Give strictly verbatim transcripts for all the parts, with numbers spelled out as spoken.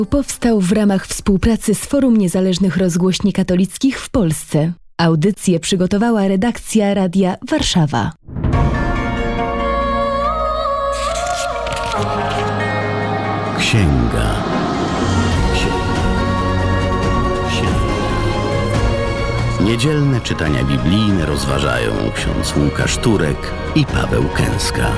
Powstał w ramach współpracy z Forum Niezależnych Rozgłośni Katolickich w Polsce. Audycję przygotowała redakcja Radia Warszawa. Księga. Księga. Księga. Niedzielne czytania biblijne rozważają ksiądz Łukasz Turek i Paweł Kęska.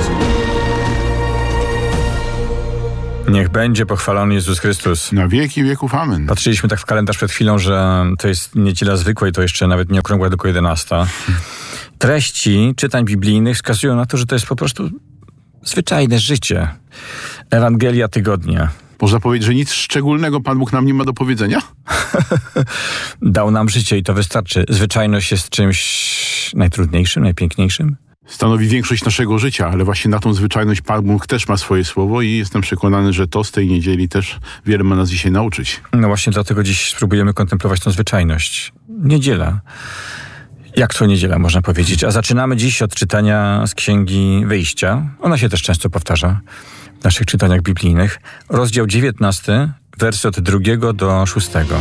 Niech będzie pochwalony Jezus Chrystus. Na wieki wieków amen. Patrzyliśmy tak w kalendarz przed chwilą, że to jest niedziela zwykła i to jeszcze nawet nie okrągła, tylko jedenasta. Treści czytań biblijnych wskazują na to, że to jest po prostu zwyczajne życie. Ewangelia tygodnia. Można powiedzieć, że nic szczególnego Pan Bóg nam nie ma do powiedzenia? Dał nam życie i to wystarczy. Zwyczajność jest czymś najtrudniejszym, najpiękniejszym. Stanowi większość naszego życia, ale właśnie na tą zwyczajność Pan Bóg też ma swoje słowo i jestem przekonany, że to z tej niedzieli też wiele ma nas dzisiaj nauczyć. No właśnie dlatego dziś spróbujemy kontemplować tą zwyczajność. Niedziela. Jak to niedziela, można powiedzieć. A zaczynamy dziś od czytania z Księgi Wyjścia. Ona się też często powtarza w naszych czytaniach biblijnych. Rozdział dziewiętnasty, wersy od drugiego do szóstego.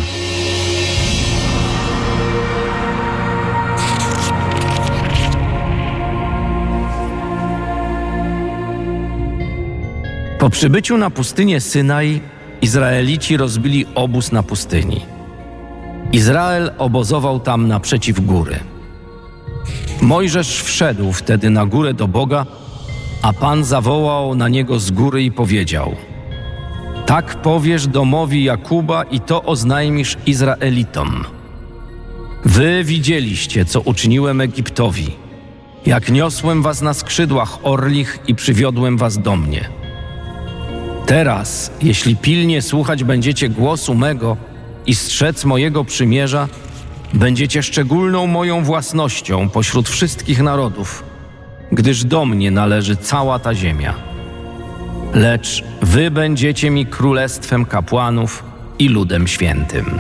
Po przybyciu na pustynię Synaj, Izraelici rozbili obóz na pustyni. Izrael obozował tam naprzeciw góry. Mojżesz wszedł wtedy na górę do Boga, a Pan zawołał na niego z góry i powiedział: tak powiesz domowi Jakuba i to oznajmisz Izraelitom. Wy widzieliście, co uczyniłem Egiptowi, jak niosłem was na skrzydłach orlich i przywiodłem was do mnie. Teraz, jeśli pilnie słuchać będziecie głosu mego i strzec mojego przymierza, będziecie szczególną moją własnością pośród wszystkich narodów, gdyż do mnie należy cała ta ziemia. Lecz wy będziecie mi królestwem kapłanów i ludem świętym.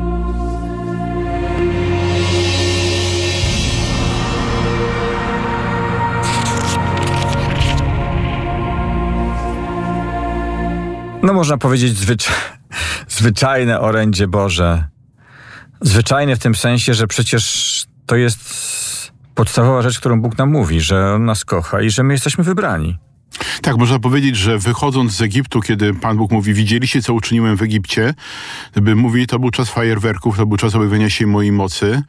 No można powiedzieć zwycz... zwyczajne orędzie Boże. Zwyczajne w tym sensie, że przecież to jest podstawowa rzecz, którą Bóg nam mówi, że On nas kocha i że my jesteśmy wybrani. Tak, można powiedzieć, że wychodząc z Egiptu, kiedy Pan Bóg mówi, widzieliście, co uczyniłem w Egipcie, by mówi, to był czas fajerwerków, to był czas objawienia się mojej mocy,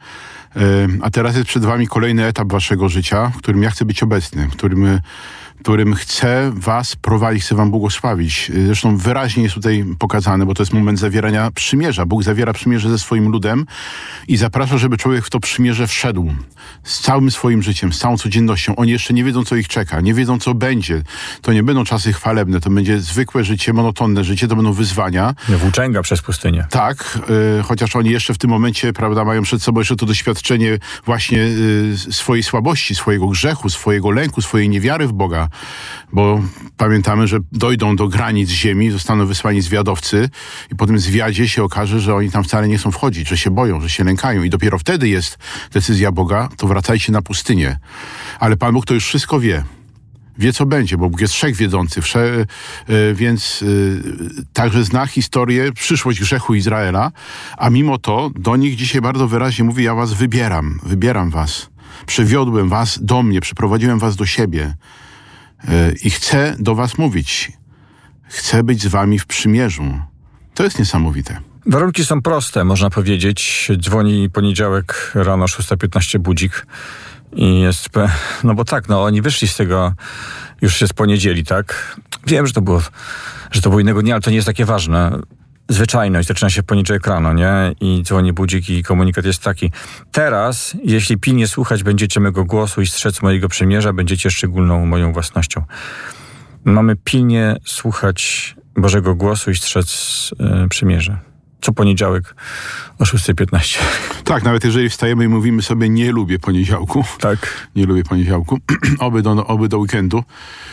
a teraz jest przed wami kolejny etap waszego życia, w którym ja chcę być obecny, w którym, w którym chcę was prowadzić, chcę wam błogosławić. Zresztą wyraźnie jest tutaj pokazane, bo to jest moment zawierania przymierza. Bóg zawiera przymierze ze swoim ludem i zaprasza, żeby człowiek w to przymierze wszedł. Z całym swoim życiem, z całą codziennością. Oni jeszcze nie wiedzą, co ich czeka, nie wiedzą, co będzie. To nie będą czasy chwalebne, to będzie zwykłe życie, monotonne życie, to będą wyzwania. Włóczęga przez pustynię. Tak, y, chociaż oni jeszcze w tym momencie, prawda, mają przed sobą jeszcze to doświadczenie właśnie y, swojej słabości, swojego grzechu, swojego lęku, swojej niewiary w Boga. Bo pamiętamy, że dojdą do granic ziemi, zostaną wysłani zwiadowcy i po tym zwiadzie się okaże, że oni tam wcale nie chcą wchodzić, że się boją, że się lękają i dopiero wtedy jest decyzja Boga, to wracajcie na pustynię. Ale Pan Bóg to już wszystko wie. Wie, co będzie, bo Bóg jest wszechwiedzący, wsze, yy, więc yy, także zna historię, przyszłość grzechu Izraela, a mimo to do nich dzisiaj bardzo wyraźnie mówi, ja was wybieram, wybieram was. Przywiodłem was do mnie, przyprowadziłem was do siebie yy, i chcę do was mówić. Chcę być z wami w przymierzu. To jest niesamowite. Warunki są proste, można powiedzieć. Dzwoni poniedziałek rano, szósta piętnaście budzik i jest... No bo tak, no oni wyszli z tego, już jest poniedzieli, tak? Wiem, że to było, że to było innego dnia, ale to nie jest takie ważne. Zwyczajność, zaczyna się w poniedziałek rano, nie? I dzwoni budzik i komunikat jest taki. Teraz, jeśli pilnie słuchać będziecie mego głosu i strzec mojego przymierza, będziecie szczególną moją własnością. Mamy pilnie słuchać Bożego głosu i strzec yy, przymierza. Co poniedziałek o szósta piętnaście. Tak, nawet jeżeli wstajemy i mówimy sobie, nie lubię poniedziałku. Tak. Nie lubię poniedziałku. oby, do, oby do weekendu.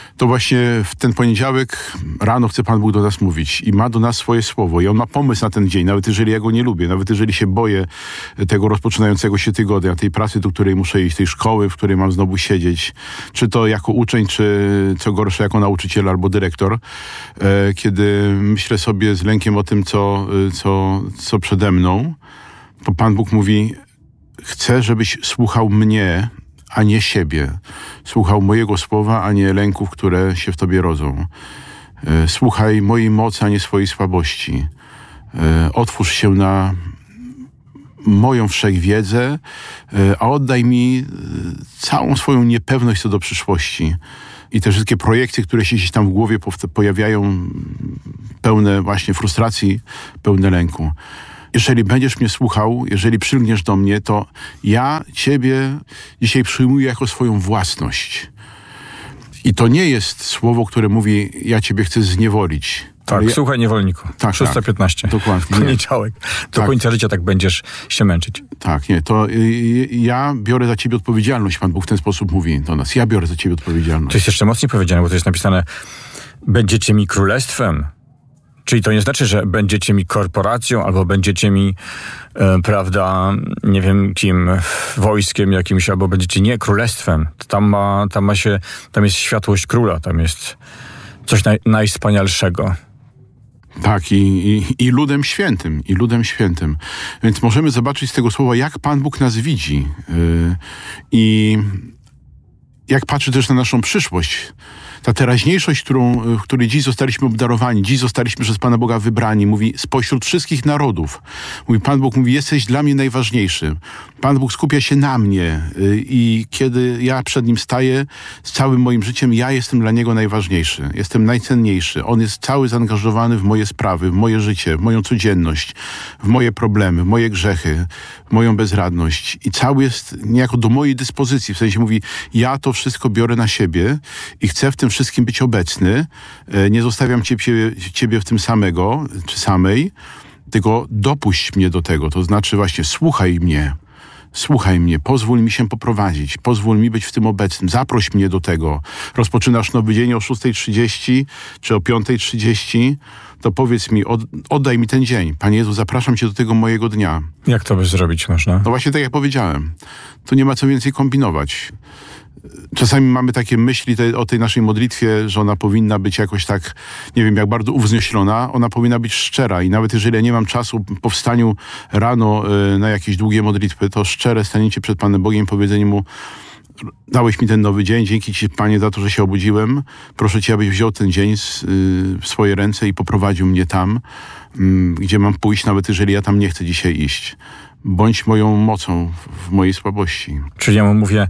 to właśnie w ten poniedziałek rano chce Pan Bóg do nas mówić i ma do nas swoje słowo i On ma pomysł na ten dzień, nawet jeżeli ja go nie lubię, nawet jeżeli się boję tego rozpoczynającego się tygodnia, tej pracy, do której muszę iść, tej szkoły, w której mam znowu siedzieć, czy to jako uczeń, czy co gorsze jako nauczyciel albo dyrektor, kiedy myślę sobie z lękiem o tym, co, co, co przede mną, to Pan Bóg mówi: chcę, żebyś słuchał mnie, a nie siebie. Słuchał mojego słowa, a nie lęków, które się w tobie rodzą. Słuchaj mojej mocy, a nie swojej słabości. Otwórz się na moją wszechwiedzę, a oddaj mi całą swoją niepewność co do przyszłości. I te wszystkie projekty, które się gdzieś tam w głowie pojawiają, pełne właśnie frustracji, pełne lęku. Jeżeli będziesz mnie słuchał, jeżeli przylgniesz do mnie, to ja ciebie dzisiaj przyjmuję jako swoją własność. I to nie jest słowo, które mówi: ja ciebie chcę zniewolić. Tak, ja... słuchaj niewolniku. Tak, szósta piętnaście. Tak, dokładnie. Poniedziałek. Do tak. końca życia tak będziesz się męczyć. Tak, nie. To y, ja biorę za ciebie odpowiedzialność. Pan Bóg w ten sposób mówi do nas. Ja biorę za ciebie odpowiedzialność. To jest jeszcze mocniej powiedziane, bo to jest napisane: będziecie mi królestwem. Czyli to nie znaczy, że będziecie mi korporacją, albo będziecie mi, e, prawda, nie wiem kim, wojskiem jakimś, albo będziecie nie królestwem. Tam ma, tam ma się, tam jest światłość króla, tam jest coś naj, najwspanialszego. Tak, i, i, i ludem świętym, i ludem świętym. Więc możemy zobaczyć z tego słowa, jak Pan Bóg nas widzi yy, i jak patrzy też na naszą przyszłość. Ta teraźniejszość, którą, w której dziś zostaliśmy obdarowani, dziś zostaliśmy przez Pana Boga wybrani, mówi: spośród wszystkich narodów. Mówi, Pan Bóg mówi: jesteś dla mnie najważniejszy. Pan Bóg skupia się na mnie i kiedy ja przed Nim staję z całym moim życiem, ja jestem dla Niego najważniejszy. Jestem najcenniejszy. On jest cały zaangażowany w moje sprawy, w moje życie, w moją codzienność, w moje problemy, w moje grzechy, w moją bezradność. I cały jest niejako do mojej dyspozycji. W sensie mówi: ja to wszystko biorę na siebie i chcę w tym wszystkim być obecny. Nie zostawiam ciebie, ciebie w tym samego, czy samej, tylko dopuść mnie do tego. To znaczy właśnie słuchaj mnie. Słuchaj mnie, pozwól mi się poprowadzić, pozwól mi być w tym obecnym, zaproś mnie do tego. Rozpoczynasz nowy dzień o szóstej trzydzieści czy o piątej trzydzieści, to powiedz mi, od, oddaj mi ten dzień. Panie Jezu, zapraszam Cię do tego mojego dnia. Jak to by zrobić można? No właśnie tak jak powiedziałem. Tu nie ma co więcej kombinować. Czasami mamy takie myśli te, o tej naszej modlitwie, że ona powinna być jakoś tak, nie wiem, jak bardzo uwznioślona. Ona powinna być szczera i nawet jeżeli ja nie mam czasu po wstaniu rano y, na jakieś długie modlitwy, to szczere staniecie przed Panem Bogiem i powiedzenie Mu: dałeś mi ten nowy dzień, dzięki Ci, Panie, za to, że się obudziłem. Proszę Cię, abyś wziął ten dzień z, y, w swoje ręce i poprowadził mnie tam, y, gdzie mam pójść, nawet jeżeli ja tam nie chcę dzisiaj iść. Bądź moją mocą w, w mojej słabości. Czyli ja Mu mówię: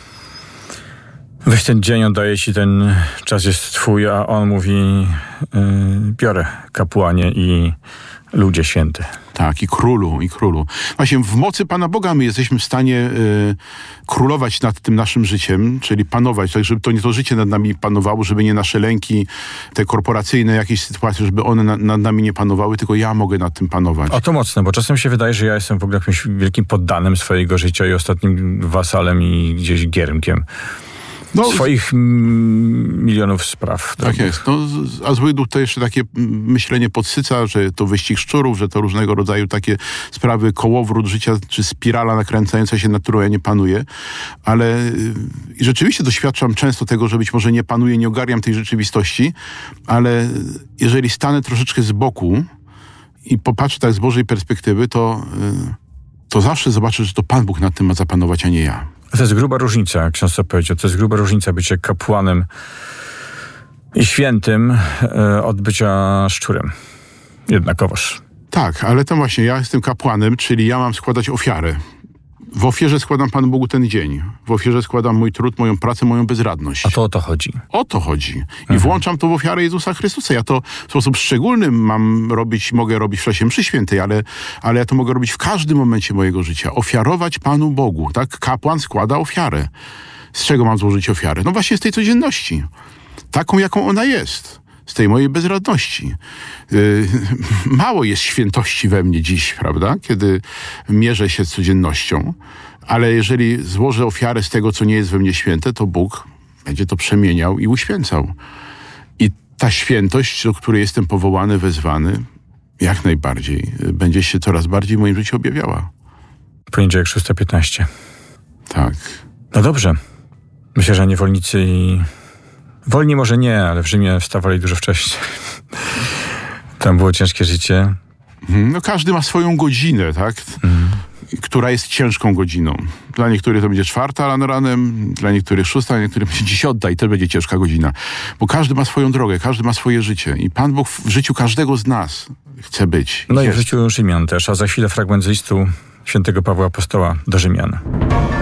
weź ten dzień, oddaję Ci, ten czas jest Twój, a On mówi: yy, biorę, kapłanie i ludzie święty. Tak, i królu, i królu. Właśnie w mocy Pana Boga my jesteśmy w stanie y, królować nad tym naszym życiem, czyli panować, tak żeby to nie to życie nad nami panowało, żeby nie nasze lęki, te korporacyjne jakieś sytuacje, żeby one na, nad nami nie panowały, tylko ja mogę nad tym panować. A to mocne, bo czasem się wydaje, że ja jestem w ogóle jakimś wielkim poddanym swojego życia i ostatnim wasalem i gdzieś giermkiem. No, swoich m, milionów spraw. Tak jest. No, a zły duch to jeszcze takie myślenie podsyca, że to wyścig szczurów, że to różnego rodzaju takie sprawy, kołowrót życia, czy spirala nakręcająca się, nad którą ja nie panuję. Ale i rzeczywiście doświadczam często tego, że być może nie panuję, nie ogarniam tej rzeczywistości, ale jeżeli stanę troszeczkę z boku i popatrzę tak z Bożej perspektywy, to, to zawsze zobaczę, że to Pan Bóg nad tym ma zapanować, a nie ja. To jest gruba różnica, jak ksiądz powiedział. To jest gruba różnica bycia kapłanem i świętym e, od bycia szczurem. Jednakowoż. Tak, ale to właśnie ja jestem kapłanem, czyli ja mam składać ofiarę. W ofierze składam Panu Bogu ten dzień. W ofierze składam mój trud, moją pracę, moją bezradność. A to o to chodzi. O to chodzi. I mhm. włączam to w ofiarę Jezusa Chrystusa. Ja to w sposób szczególny mam robić, mogę robić w czasie mszy świętej, ale, ale ja to mogę robić w każdym momencie mojego życia. Ofiarować Panu Bogu. Tak? Kapłan składa ofiarę. Z czego mam złożyć ofiarę? No właśnie z tej codzienności. Taką, jaką ona jest. Z tej mojej bezradności. Yy, mało jest świętości we mnie dziś, prawda? Kiedy mierzę się z codziennością. Ale jeżeli złożę ofiarę z tego, co nie jest we mnie święte, to Bóg będzie to przemieniał i uświęcał. I ta świętość, do której jestem powołany, wezwany, jak najbardziej będzie się coraz bardziej w moim życiu objawiała. Poniedziałek szósta piętnaście. Tak. No dobrze. Myślę, że niewolnicy i... Wolni może nie, ale w Rzymie wstawali dużo wcześniej. Tam było ciężkie życie. No każdy ma swoją godzinę, tak? Mhm. Która jest ciężką godziną. Dla niektórych to będzie czwarta rano ranem, dla niektórych szósta, dla niektórych będzie dziesiąta i to będzie ciężka godzina. Bo każdy ma swoją drogę, każdy ma swoje życie. I Pan Bóg w życiu każdego z nas chce być. No jest. i w życiu Rzymian też, a za chwilę fragment z listu świętego Pawła Apostoła do Rzymian.